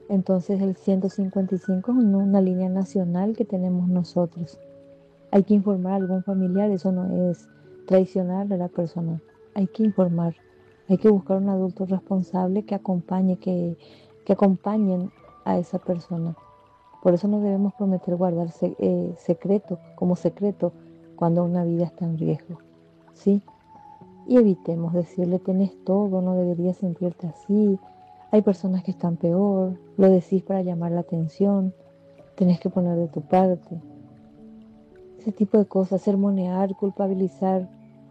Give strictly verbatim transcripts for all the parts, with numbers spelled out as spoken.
Entonces el ciento cincuenta y cinco es una, una línea nacional que tenemos nosotros. Hay que informar a algún familiar, eso no es traicionar a la persona. Hay que informar, hay que buscar un adulto responsable que acompañe, que, que acompañen a esa persona. Por eso no debemos prometer guardar se- eh, secreto, como secreto, cuando una vida está en riesgo. ¿Sí? Y evitemos decirle, tenés todo, no deberías sentirte así. Hay personas que están peor, lo decís para llamar la atención, tenés que poner de tu parte. Ese tipo de cosas, sermonear, culpabilizar.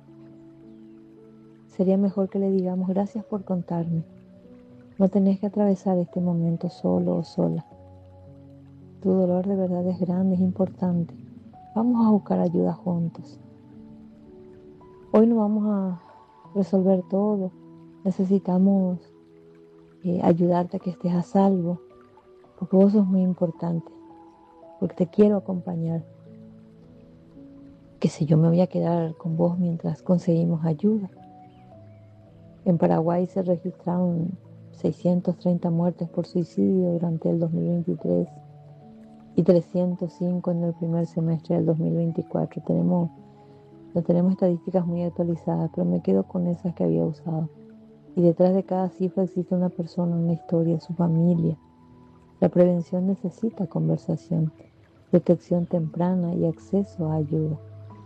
Sería mejor que le digamos gracias por contarme. No tenés que atravesar este momento solo o sola. Tu dolor de verdad es grande, es importante. Vamos a buscar ayuda juntos. Hoy no vamos a resolver todo. Necesitamos eh, ayudarte a que estés a salvo, porque vos sos muy importante, porque te quiero acompañar. Que si yo me voy a quedar con vos mientras conseguimos ayuda. En Paraguay se registraron seiscientas treinta muertes por suicidio durante el dos mil veintitrés y trescientos cinco en el primer semestre del dos mil veinticuatro. Tenemos, no tenemos estadísticas muy actualizadas, pero me quedo con esas que había usado. Y detrás de cada cifra existe una persona, una historia, su familia. La prevención necesita conversación, detección temprana y acceso a ayuda.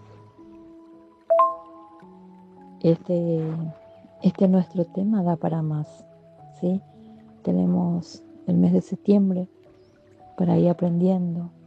Este, este nuestro tema da para más, ¿sí? Tenemos el mes de septiembre para ir aprendiendo,